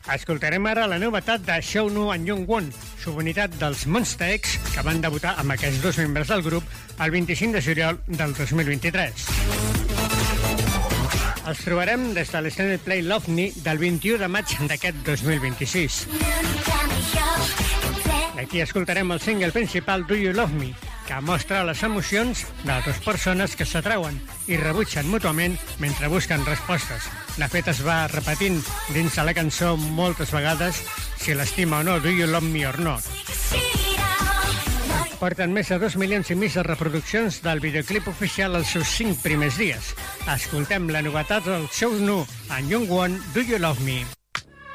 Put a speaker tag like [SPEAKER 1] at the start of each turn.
[SPEAKER 1] Escoltarem ara la novetat de Show Nu en Young Won, subunitat dels Monsta X, que van debutar amb aquests dos membres del grup el 25 de juliol del 2023. Els trobarem des de l'Extended Play Love Me del 21 de maig d'aquest 2026. D'aquí escoltarem el single principal Do You Love Me, que mostra les emocions de dues persones que s'atrauen i rebutgen mútuament mentre busquen respostes. De fet, es va repetint dins de la cançó moltes vegades si l'estima o no, Do You Love Me or Not. Porten més de 2,5 milions de reproduccions del videoclip oficial els seus 5 primers dies. Escoltem la novetat del Show Nu en Young Won, Do You Love Me.